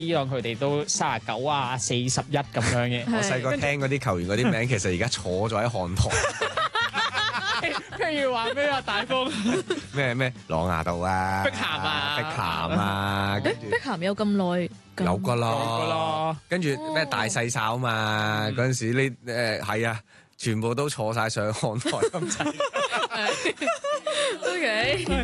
伊朗佢哋都39啊、41咁樣嘅。 我細個聽嗰啲球員嗰啲名，其實而家坐咗喺看台。 譬如話咩啊，大風咩朗拿度啊， 碧咸啊碧咸啊，跟住碧咸有咁耐？ 有噶有㗎啦啦， 跟住咩大細哨嘛，嗰陣時呢係啊，全部都坐晒上看台咁滯。 O K。